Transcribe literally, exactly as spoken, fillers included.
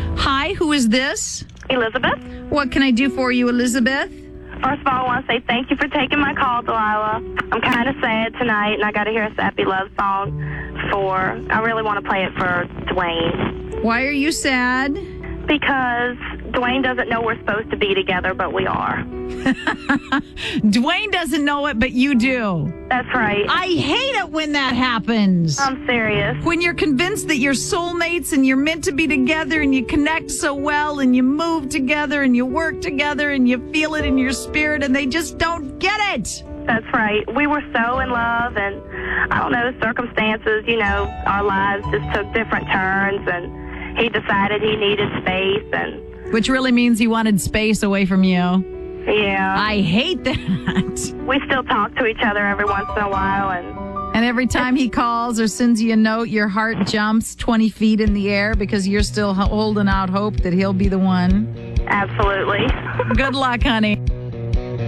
Hi, who is this? Elizabeth. What can I do for you, Elizabeth? First of all, I want to say thank you for taking my call, Delilah. I'm kind of sad tonight, and I got to hear a sappy love song for, I really want to play it for Dwayne. Why are you sad? Because Dwayne doesn't know we're supposed to be together, but we are. Dwayne doesn't know it, but you do. That's right. I hate it when that happens. I'm serious. When you're convinced that you're soulmates and you're meant to be together and you connect so well and you move together and you work together and you feel it in your spirit and they just don't get it. That's right. We were so in love, and I don't know, circumstances, you know, our lives just took different turns, and he decided he needed space. And Which really means he wanted space away from you. Yeah. I hate that. We still talk to each other every once in a while, and And every time he calls or sends you a note, your heart jumps twenty feet in the air because you're still holding out hope that he'll be the one. absolutely. Good luck, honey.